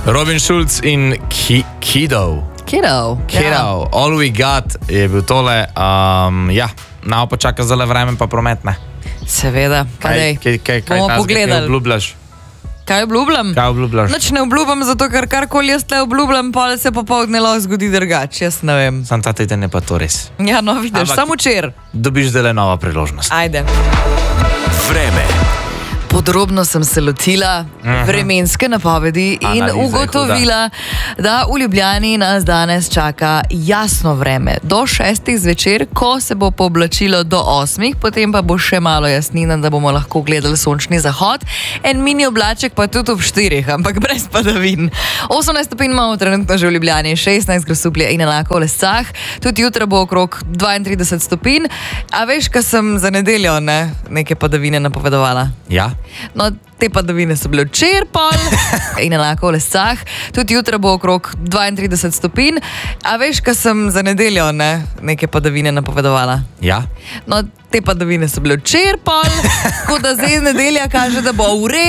Robin Schulz in Kiddo. All We Got je bil tole. Nao pa čaka zdaj vreme pa promet, ne? Seveda. Kaj bomo pogledali? Obljubljaš? Kaj obljubljam? Nič ne obljubljam, zato ker karkoli jaz tle obljubljam, pa se popoldne lahko zgodi drugače, jaz ne vem. Sam ta teden je pa to res. Ja, no vidiš, samo včeraj. Dobiš zdaj nova priložnost. Ajde. Vreme. Podrobno sem se lotila vremenske napovedi in ugotovila, da v Ljubljani nas danes čaka jasno vreme. Do 6 zvečer, ko se bo pooblačilo do 8, potem pa bo še malo jasnina, da bomo lahko gledali sončni zahod. En mini oblaček pa tudi ob 4, ampak brez padavin. 18 stopinj imamo trenutno že v Ljubljani, 16 Grosuplje in enako v Lescah. Tudi jutra bo okrog 32 stopinj. A veš, kaj sem za nedeljo neke padavine napovedovala? Ja. No, te padavine so bile včeraj pol in enako v Lescah. Tudi jutra bo okrog 32 stopinj. A veš, kaj sem za nedeljo neke padavine napovedovala? Ja. No, te padavine so bile včeraj pol, tako da zdaj nedelja kaže, da bo v redu.